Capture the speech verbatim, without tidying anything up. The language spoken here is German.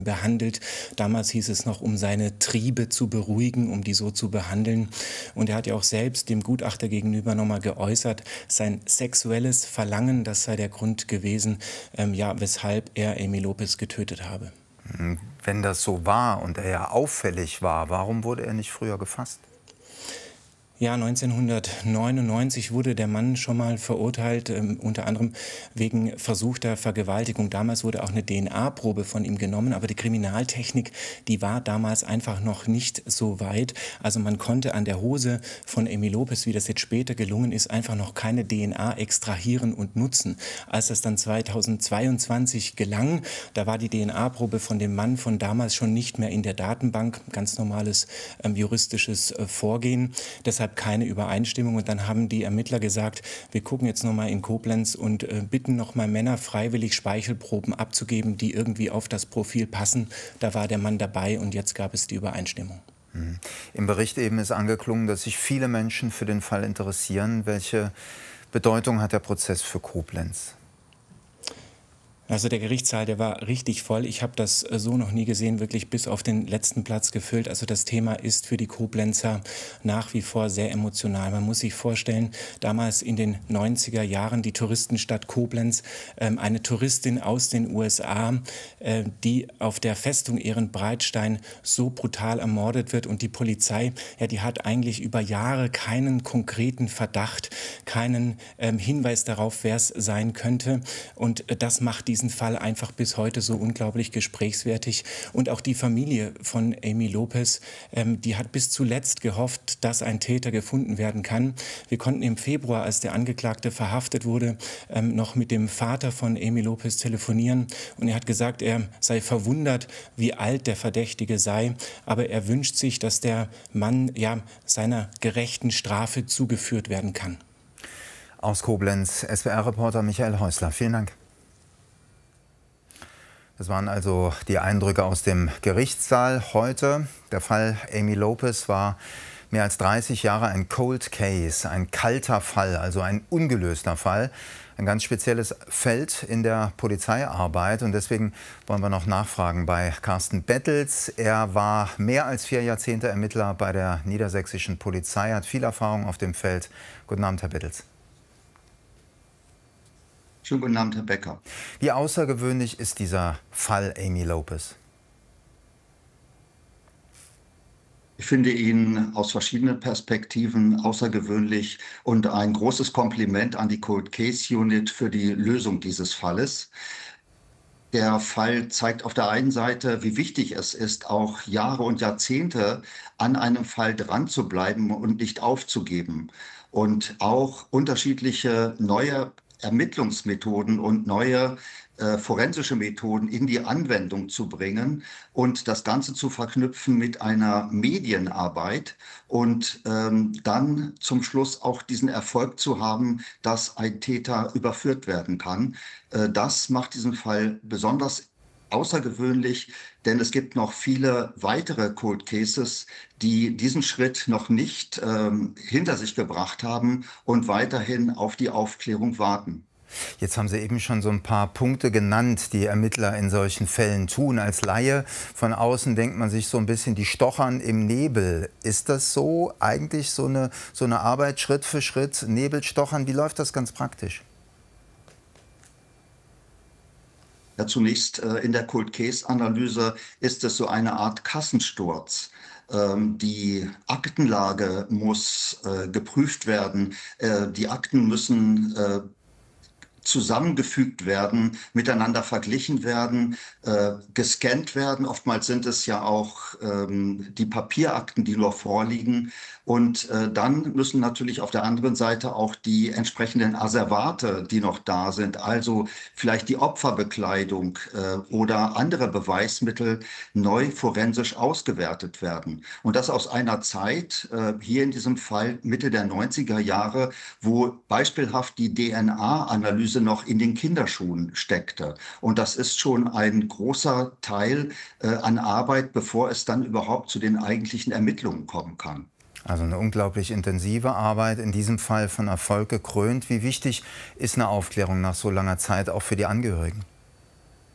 behandelt. Damals hieß es noch, um seine Triebe zu beruhigen, um die so zu behandeln. Und er hat ja auch selbst dem Gutachter gegenüber nochmal geäußert, sein sexuelles Verlangen, das sei der Grund gewesen, ähm, ja, weshalb er Amy Lopez getötet habe. Wenn das so war und er ja auffällig war, warum wurde er nicht früher gefasst? Ja, neunzehnhundertneunundneunzig wurde der Mann schon mal verurteilt, ähm, unter anderem wegen versuchter Vergewaltigung. Damals wurde auch eine D N A-Probe von ihm genommen, aber die Kriminaltechnik, die war damals einfach noch nicht so weit. Also man konnte an der Hose von Amy Lopez, wie das jetzt später gelungen ist, einfach noch keine D N A extrahieren und nutzen. Als das dann zweitausendzweiundzwanzig gelang, da war die D N A-Probe von dem Mann von damals schon nicht mehr in der Datenbank. Ganz normales ähm, juristisches äh, Vorgehen. Deshalb keine Übereinstimmung, und dann haben die Ermittler gesagt, wir gucken jetzt noch mal in Koblenz und äh, bitten noch mal Männer freiwillig Speichelproben abzugeben, die irgendwie auf das Profil passen. Da war der Mann dabei und jetzt gab es die Übereinstimmung. Mhm. Im Bericht eben ist angeklungen, dass sich viele Menschen für den Fall interessieren. Welche Bedeutung hat der Prozess für Koblenz? Also der Gerichtssaal, der war richtig voll. Ich habe das so noch nie gesehen, wirklich bis auf den letzten Platz gefüllt. Also das Thema ist für die Koblenzer nach wie vor sehr emotional. Man muss sich vorstellen, damals in den neunziger Jahren die Touristenstadt Koblenz, ähm, eine Touristin aus den U S A, äh, die auf der Festung Ehrenbreitstein so brutal ermordet wird, und die Polizei, ja, die hat eigentlich über Jahre keinen konkreten Verdacht, keinen ähm, Hinweis darauf, wer es sein könnte, und äh, das macht diesen Fall einfach bis heute so unglaublich gesprächswertig. Und auch die Familie von Amy Lopez, ähm, die hat bis zuletzt gehofft, dass ein Täter gefunden werden kann. Wir konnten im Februar, als der Angeklagte verhaftet wurde, ähm, noch mit dem Vater von Amy Lopez telefonieren, und er hat gesagt, er sei verwundert, wie alt der Verdächtige sei, aber er wünscht sich, dass der Mann ja seiner gerechten Strafe zugeführt werden kann. Aus Koblenz, S W R-Reporter Michael Häusler. Vielen Dank. Das waren also die Eindrücke aus dem Gerichtssaal heute. Der Fall Amy Lopez war mehr als dreißig Jahre ein Cold Case, ein kalter Fall, also ein ungelöster Fall. Ein ganz spezielles Feld in der Polizeiarbeit, und deswegen wollen wir noch nachfragen bei Carsten Bettels. Er war mehr als vier Jahrzehnte Ermittler bei der niedersächsischen Polizei, hat viel Erfahrung auf dem Feld. Guten Abend, Herr Bettels. Schönen guten Abend, Herr Becker. Wie außergewöhnlich ist dieser Fall Amy Lopez? Ich finde ihn aus verschiedenen Perspektiven außergewöhnlich und ein großes Kompliment an die Cold Case Unit für die Lösung dieses Falles. Der Fall zeigt auf der einen Seite, wie wichtig es ist, auch Jahre und Jahrzehnte an einem Fall dran zu bleiben und nicht aufzugeben. Und auch unterschiedliche neue Ermittlungsmethoden und neue äh, forensische Methoden in die Anwendung zu bringen und das Ganze zu verknüpfen mit einer Medienarbeit und ähm, dann zum Schluss auch diesen Erfolg zu haben, dass ein Täter überführt werden kann. Äh, das macht diesen Fall besonders außergewöhnlich, denn es gibt noch viele weitere Cold Cases, die diesen Schritt noch nicht ähm, hinter sich gebracht haben und weiterhin auf die Aufklärung warten. Jetzt haben Sie eben schon so ein paar Punkte genannt, die Ermittler in solchen Fällen tun. Als Laie von außen denkt man sich so ein bisschen, die stochern im Nebel. Ist das so eigentlich so eine, so eine Arbeit, Schritt für Schritt, Nebelstochern? Wie läuft das ganz praktisch? Ja, zunächst äh, in der Cold-Case-Analyse ist es so eine Art Kassensturz. Ähm, die Aktenlage muss äh, geprüft werden. Äh, die Akten müssen äh, zusammengefügt werden, miteinander verglichen werden, äh, gescannt werden. Oftmals sind es ja auch ähm, die Papierakten, die nur vorliegen. Und äh, dann müssen natürlich auf der anderen Seite auch die entsprechenden Asservate, die noch da sind, also vielleicht die Opferbekleidung äh, oder andere Beweismittel, neu forensisch ausgewertet werden. Und das aus einer Zeit, äh, hier in diesem Fall Mitte der neunziger Jahre, wo beispielhaft die D N A-Analyse noch in den Kinderschuhen steckte. Und das ist schon ein großer Teil äh, an Arbeit, bevor es dann überhaupt zu den eigentlichen Ermittlungen kommen kann. Also eine unglaublich intensive Arbeit, in diesem Fall von Erfolg gekrönt. Wie wichtig ist eine Aufklärung nach so langer Zeit auch für die Angehörigen?